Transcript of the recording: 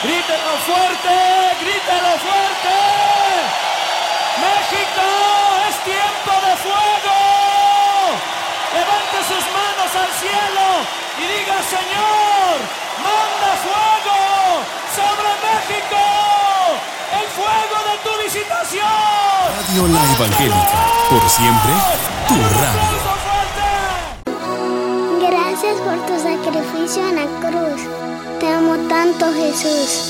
Grítelo fuerte, grítelo fuerte. México, es tiempo de fuego. Levante sus manos al cielo y diga: Señor, manda fuego sobre México. El fuego de tu visitación. Radio La Evangélica, por siempre, tu radio. Gracias por tu sacrificio en la cruz. Te amo tanto, Jesús.